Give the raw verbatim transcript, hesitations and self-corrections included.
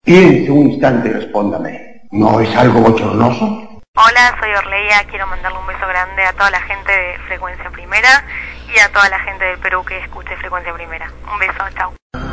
Piense un instante y respóndame. ¿No es algo bochornoso? Hola, soy Orleia, quiero mandarle un beso grande a toda la gente de Frecuencia Primera y a toda la gente del Perú que escuche Frecuencia Primera. Un beso, chao.